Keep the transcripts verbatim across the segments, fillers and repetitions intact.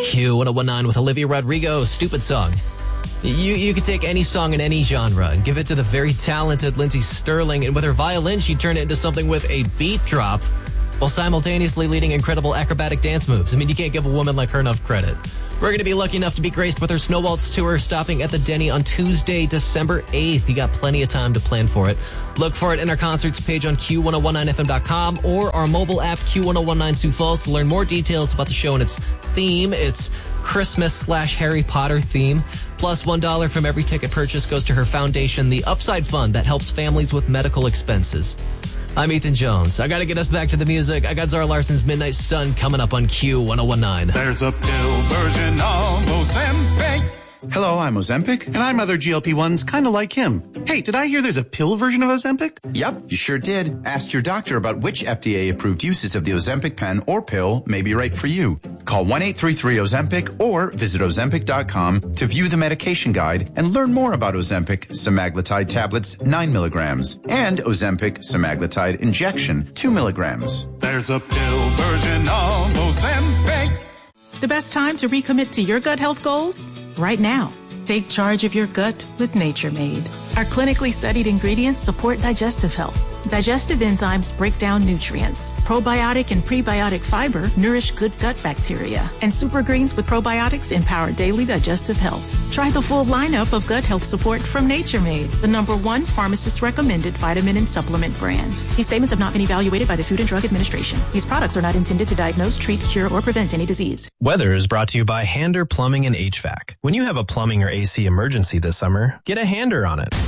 Q one oh one nine with Olivia Rodrigo, Stupid Song. You you could take any song in any genre and give it to the very talented Lindsey Sterling, and with her violin, she'd turn it into something with a beat drop while simultaneously leading incredible acrobatic dance moves. I mean, you can't give a woman like her enough credit. We're going to be lucky enough to be graced with her Snow Waltz tour stopping at the Denny on Tuesday, December eighth. You got plenty of time to plan for it. Look for it in our concerts page on Q ten nineteen F M dot com or our mobile app Q ten nineteen Sioux Falls to learn more details about the show and its theme. It's Christmas slash Harry Potter theme. Plus one dollar from every ticket purchase goes to her foundation, the Upside Fund, that helps families with medical expenses. I'm Ethan Jones. I got to get us back to the music. I got Zara Larson's Midnight Sun coming up on Q ten nineteen. There's a pill version of Ozempic. Hello, I'm Ozempic. And I'm other G L P ones kind of like him. Hey, did I hear there's a pill version of Ozempic? Yep, you sure did. Ask your doctor about which F D A-approved uses of the Ozempic pen or pill may be right for you. Call one eight three three Ozempic or visit Ozempic dot com to view the medication guide and learn more about Ozempic semaglutide tablets nine milligrams and Ozempic semaglutide injection two milligrams. There's a pill version of Ozempic. The best time to recommit to your gut health goals? Right now. Take charge of your gut with Nature Made. Our clinically studied ingredients support digestive health. Digestive enzymes break down nutrients. Probiotic and prebiotic fiber nourish good gut bacteria. And super greens with probiotics empower daily digestive health. Try the full lineup of gut health support from Nature Made, the number one pharmacist-recommended vitamin and supplement brand. These statements have not been evaluated by the Food and Drug Administration. These products are not intended to diagnose, treat, cure, or prevent any disease. Weather is brought to you by Hander Plumbing and H V A C. When you have a plumbing or A C emergency this summer, get a Hander on it.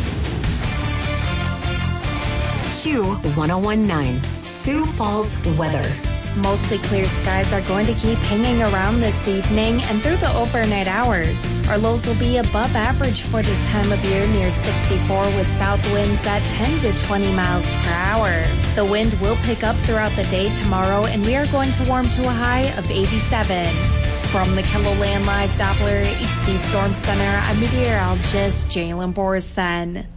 Q ten nineteen, Sioux Falls weather. Mostly clear skies are going to keep hanging around this evening and through the overnight hours. Our lows will be above average for this time of year, near sixty-four, with south winds at ten to twenty miles per hour. The wind will pick up throughout the day tomorrow, and we are going to warm to a high of eighty-seven. From the KELOLAND Live Doppler H D Storm Center, I'm meteorologist Jalen Borson.